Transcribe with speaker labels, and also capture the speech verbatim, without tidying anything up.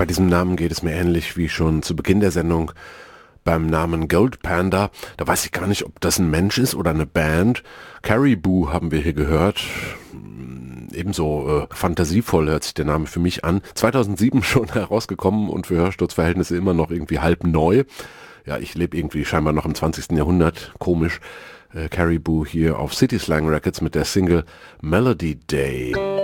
Speaker 1: Bei diesem Namen geht es mir ähnlich wie schon zu Beginn der Sendung beim Namen Gold Panda. Da weiß ich gar nicht, ob das ein Mensch ist oder eine Band. Caribou haben wir hier gehört. Ebenso äh, fantasievoll hört sich der Name für mich an. zweitausendsieben schon herausgekommen und für Hörsturzverhältnisse immer noch irgendwie halb neu. Ja, ich lebe irgendwie scheinbar noch im zwanzigsten Jahrhundert. Komisch. Äh, Caribou hier auf City Slang Records mit der Single Melody Day.